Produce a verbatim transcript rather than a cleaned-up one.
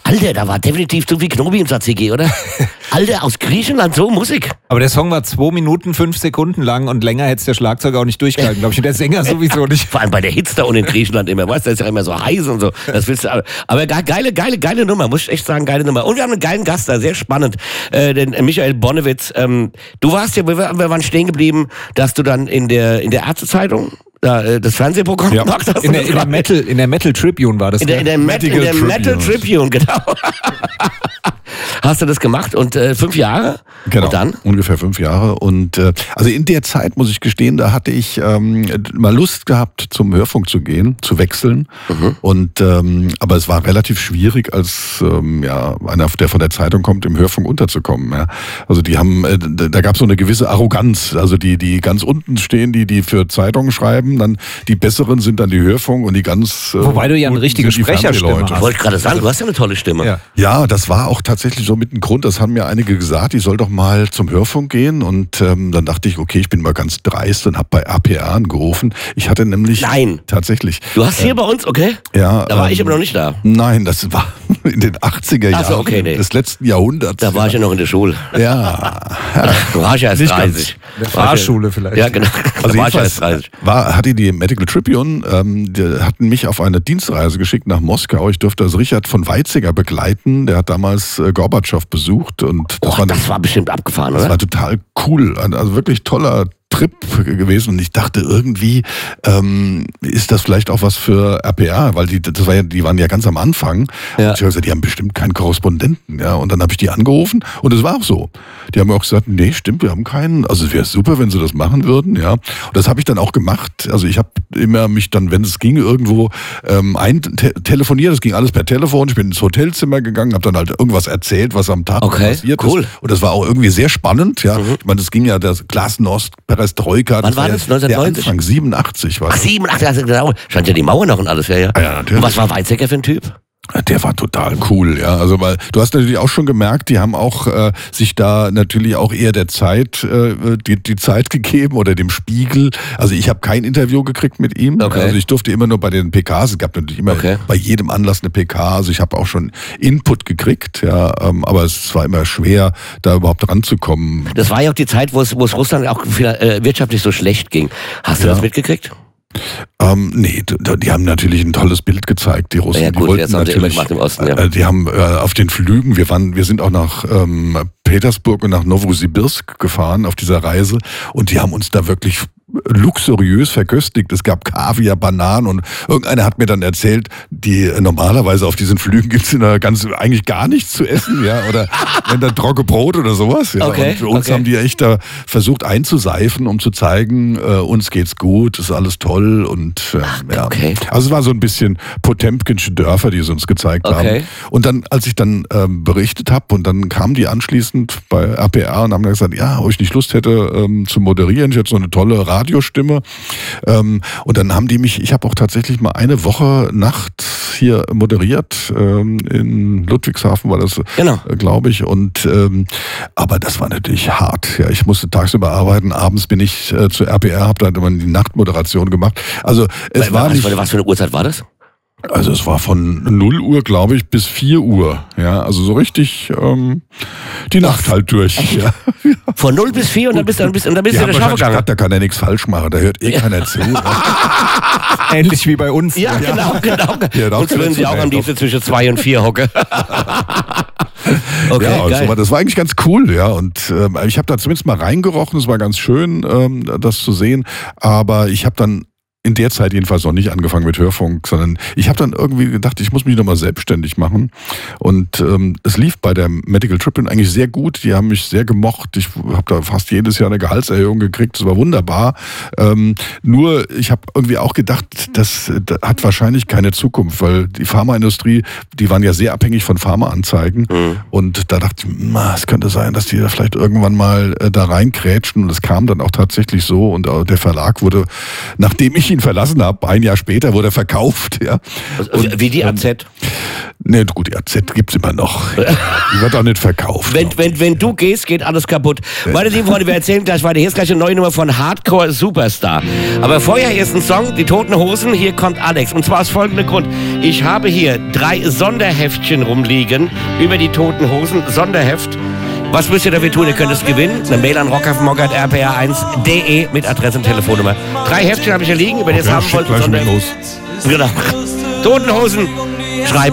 Alter, da war definitiv zu viel Knobi im Tzatziki, oder? Alter, aus Griechenland so Musik. Aber der Song war zwei Minuten, fünf Sekunden lang und länger hätte der Schlagzeuger auch nicht durchgehalten, glaube ich. Und der Sänger sowieso nicht. Vor allem bei der Hitze da unten in Griechenland immer, weißt du, das ist ja immer so heiß und so. Das willst du, aber geile, geile, geile Nummer, muss ich echt sagen, geile Nummer. Und wir haben einen geilen Gast da, sehr spannend, äh, den Michael Bonnewitz. Ähm, du warst ja, wir waren stehen geblieben, dass du dann in der, in der Ärztezeitung da, das Fernsehprogramm ja. gemacht hast. In der, in, der Metal, in der Metal Tribune war das. In der, in der, Met, in der Metal Tribune, genau. Hast du das gemacht und äh, fünf Jahre? Genau, und dann? Ungefähr fünf Jahre. Und äh, also in der Zeit, muss ich gestehen, da hatte ich ähm, mal Lust gehabt, zum Hörfunk zu gehen, zu wechseln. Mhm. Und ähm, aber es war relativ schwierig, als ähm, ja einer, der von der Zeitung kommt, im Hörfunk unterzukommen. Ja. Also die haben, äh, da gab es so eine gewisse Arroganz. Also die, die ganz unten stehen, die, die für Zeitungen schreiben, dann die besseren sind dann die Hörfunk und die ganz. Äh, Wobei du ja eine richtige Sprecherstimme hast. Ich wollte gerade sagen, du hast ja eine tolle Stimme. Ja. ja, das war auch tatsächlich so mit dem Grund, das haben mir einige gesagt, ich soll doch mal zum Hörfunk gehen und ähm, dann dachte ich, okay, ich bin mal ganz dreist und habe bei A P R angerufen. Ich hatte nämlich... Nein. Tatsächlich. Du hast hier äh, bei uns, okay? Ja. Da war ähm, ich aber noch nicht da. Nein, das war in den achtziger Jahren so, okay, nee. des letzten Jahrhunderts. Da war ich ja noch in der Schule. Ja. Du warst ja erst dreißig. In der Fahrschule vielleicht. Ja, genau. Also da war ich ja erst dreißig. War, hatte die Medical Tribune, ähm, die hatten mich auf eine Dienstreise geschickt nach Moskau. Ich durfte also Richard von Weizsäcker begleiten. Der hat damals äh, Gorbatschow besucht. Und das, Och, war, das war bestimmt abgefahren, das oder? Das war total cool. Also wirklich toller Trip gewesen und ich dachte irgendwie, ähm, ist das vielleicht auch was für R P R, weil die, das war ja, die waren ja ganz am Anfang. Ja. Und ich habe gesagt, die haben bestimmt keinen Korrespondenten, ja. Und dann habe ich die angerufen und es war auch so. Die haben mir auch gesagt, nee, stimmt, wir haben keinen. Also es wäre super, wenn sie das machen würden, ja. Und das habe ich dann auch gemacht. Also ich habe immer mich dann, wenn es ging, irgendwo ähm, ein te telefoniert. Das ging alles per Telefon. Ich bin ins Hotelzimmer gegangen, habe dann halt irgendwas erzählt, was am Tag okay, passiert cool. ist. Und das war auch irgendwie sehr spannend, ja. Mhm. Ich meine, das ging ja das Glasnost Perestroika. Wann war das? neunzehnhundertneunzig? Anfang siebenundachtzig war Ach, das. siebenundachtzig, also genau. Stand ja die Mauer noch und alles, ja, ja. Ja, ja, natürlich. Und was war Weizsäcker für ein Typ? Der war total cool, ja. Also weil du hast natürlich auch schon gemerkt, die haben auch äh, sich da natürlich auch eher der Zeit äh, die, die Zeit gegeben oder dem Spiegel. Also ich habe kein Interview gekriegt mit ihm. Okay. Also ich durfte immer nur bei den P Ks. Es gab natürlich immer okay. bei jedem Anlass eine P K. Also ich habe auch schon Input gekriegt, ja. Ähm, aber es war immer schwer, da überhaupt ranzukommen. Das war ja auch die Zeit, wo es, wo es Russland auch äh, wirtschaftlich so schlecht ging. Hast du ja. das mitgekriegt? Ähm, nee, die haben natürlich ein tolles Bild gezeigt, die Russen. Ja, gut, die wollten jetzt haben sie natürlich, immer gemacht im Osten, ja. äh, die haben äh, auf den Flügen, wir waren, wir sind auch nach ähm, Petersburg und nach Novosibirsk gefahren auf dieser Reise und die haben uns da wirklich luxuriös verköstigt. Es gab Kaviar, Bananen und irgendeiner hat mir dann erzählt, die normalerweise auf diesen Flügen gibt es ganz eigentlich gar nichts zu essen, ja, oder wenn da trocke Brot oder sowas. Ja. Okay, und für uns okay. haben die echt da versucht einzuseifen, um zu zeigen, äh, uns geht's gut, ist alles toll und äh, Ach, ja. Okay. Also es war so ein bisschen Potemkinsche Dörfer, die sie uns gezeigt Okay. haben. Und dann, als ich dann ähm, berichtet habe und dann kamen die anschließend bei R P R und haben dann gesagt, ja, ob ich nicht Lust hätte ähm, zu moderieren, ich hätte so eine tolle Radiostimme. Ähm, und dann haben die mich, ich habe auch tatsächlich mal eine Woche nachts hier moderiert, ähm, in Ludwigshafen war das, genau. äh, glaube ich. Und ähm, aber das war natürlich hart. Ja, ich musste tagsüber arbeiten, abends bin ich äh, zu R P R, habe dann immer die Nachtmoderation gemacht. Also es was, war nicht, was für eine Uhrzeit war das? Also es war von null Uhr, glaube ich, bis vier Uhr. Ja, also so richtig ähm, die Nacht halt durch. Ja. Von null bis vier und dann bist du, dann bist, und dann bist Die du in der haben Schafe gegangen. Da kann er nichts falsch machen, da hört eh keiner zu. Ähnlich wie bei uns. Ja, genau, genau. Ja, Uns würden sie auch am liebsten zwischen zwei und vier hocke. Okay, ja, geil. So, das war eigentlich ganz cool, ja. Und ähm, ich habe da zumindest mal reingerochen, es war ganz schön, ähm, das zu sehen. Aber ich habe dann in der Zeit jedenfalls noch nicht angefangen mit Hörfunk, sondern ich habe dann irgendwie gedacht, ich muss mich nochmal selbstständig machen. Und ähm, es lief bei der Medical Tribune eigentlich sehr gut. Die haben mich sehr gemocht. Ich habe da fast jedes Jahr eine Gehaltserhöhung gekriegt. Das war wunderbar. Ähm, nur, ich habe irgendwie auch gedacht, das, das hat wahrscheinlich keine Zukunft, weil die Pharmaindustrie, die waren ja sehr abhängig von Pharmaanzeigen. Mhm. Und da dachte ich, na, es könnte sein, dass die da vielleicht irgendwann mal äh, da reinkrätschen. Und es kam dann auch tatsächlich so. Und äh, der Verlag wurde, nachdem ich ihn verlassen habe, ein Jahr später wurde er verkauft. Ja. Und, wie die A Z? Ne, gut, die A Z gibt's immer noch. Die wird auch nicht verkauft. Wenn, wenn, wenn du gehst, geht alles kaputt. Meine lieben Freunde, wir erzählen gleich weiter. Hier ist gleich eine neue Nummer von Hardcore Superstar. Aber vorher erst ein Song, die Toten Hosen. Hier kommt Alex. Und zwar aus folgendem Grund. Ich habe hier drei Sonderheftchen rumliegen über die Toten Hosen. Sonderheft. Was müsst ihr dafür tun? Ihr könnt es gewinnen. Eine Mail an rockhaffenmock at r p r eins punkt d e mit Adresse und Telefonnummer. Drei Heftchen habe ich hier liegen, über das Okay, haben schick wollt. gleich mit los. Genau. Toten Hosen. Schreiben.